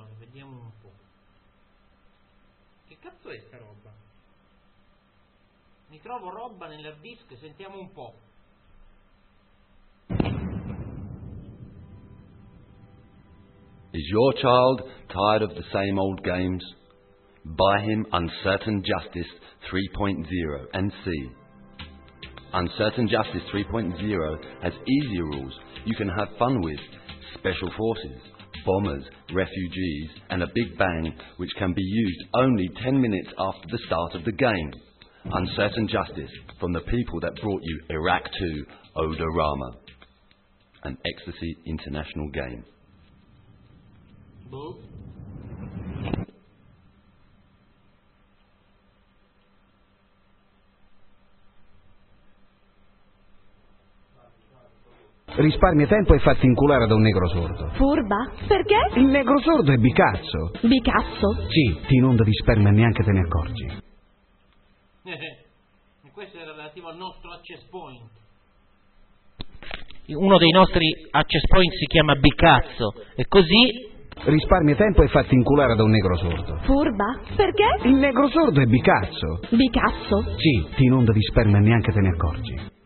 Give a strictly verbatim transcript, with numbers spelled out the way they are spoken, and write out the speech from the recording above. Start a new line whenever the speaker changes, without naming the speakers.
Allora, vediamo un po'. Che cazzo è sta roba? Mi trovo roba nell'hard disk, sentiamo un po'.
Is your child tired of the same old games? Buy him Uncertain Justice three point oh and see. Uncertain Justice three point oh has easier rules you can have fun with. Special forces, bombers, refugees, and a big bang which can be used only ten minutes after the start of the game. Uncertain Justice from the people that brought you Iraq two, Odorama. An Ecstasy International game.
Boh.
Risparmia tempo e fatti inculare da un negro sordo.
Furba? Perché?
Il negro sordo è bicazzo.
Bicazzo?
Sì, ti inonda di sperma e neanche te ne accorgi.
E questo è relativo al nostro access point.
Uno dei nostri access point si chiama Bicazzo e così...
Risparmia tempo e fatti inculare da un negro sordo.
Furba? Perché?
Il negro sordo è bicazzo.
Bicazzo?
Sì, ti inonda di sperma e neanche te ne accorgi.